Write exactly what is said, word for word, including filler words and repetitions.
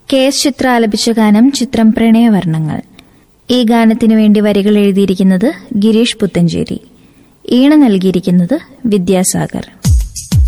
K S ചിത്ര ആലപിച്ച ഗാനം ചിത്രം പ്രണയവർണ്ണങ്ങൾ. ഈ ഗാനത്തിനു വേണ്ടി വരികൾ എഴുതിയിരിക്കുന്നത് ഗിരീഷ് പുത്തഞ്ചേരി, ഈണം നൽകിയിരിക്കുന്നത് വിദ്യാസാഗർ.